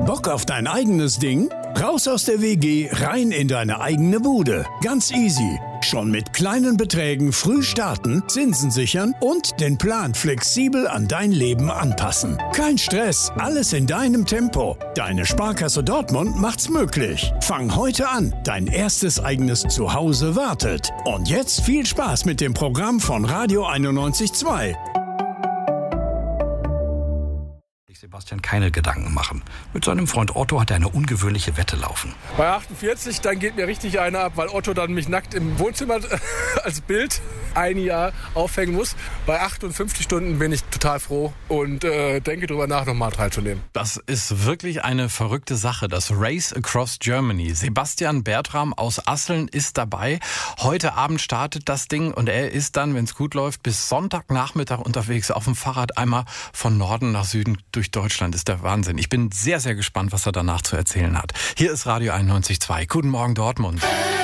Bock auf dein eigenes Ding? Raus aus der WG, rein in deine eigene Bude. Ganz easy. Schon mit kleinen Beträgen früh starten, Zinsen sichern und den Plan flexibel an dein Leben anpassen. Kein Stress, alles in deinem Tempo. Deine Sparkasse Dortmund macht's möglich. Fang heute an, dein erstes eigenes Zuhause wartet. Und jetzt viel Spaß mit dem Programm von Radio 91.2. Sebastian keine Gedanken machen. Mit seinem Freund Otto hat er eine ungewöhnliche Wette laufen. Bei 48, dann geht mir richtig einer ab, weil Otto dann mich nackt im Wohnzimmer als Bild ein Jahr aufhängen muss. Bei 58 Stunden bin ich total froh und denke darüber nach, nochmal teilzunehmen. Das ist wirklich eine verrückte Sache, das Race Across Germany. Sebastian Bertram aus Asseln ist dabei. Heute Abend startet das Ding und er ist dann, wenn es gut läuft, bis Sonntagnachmittag unterwegs auf dem Fahrrad einmal von Norden nach Süden durch Deutschland. Ist der Wahnsinn. Ich bin sehr, sehr gespannt, was er danach zu erzählen hat. Hier ist Radio 91.2. Guten Morgen Dortmund.